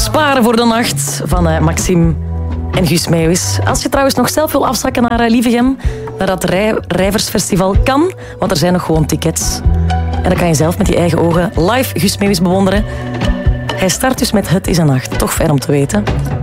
Sparen voor de nacht van Maxime en Guus Meeuwis. Als je trouwens nog zelf wil afzakken naar Lievegem, naar dat Rijversfestival, kan, want er zijn nog gewoon tickets. En dan kan je zelf met je eigen ogen live Guus Meeuwis bewonderen. Hij start dus met Het is een nacht. Toch fijn om te weten.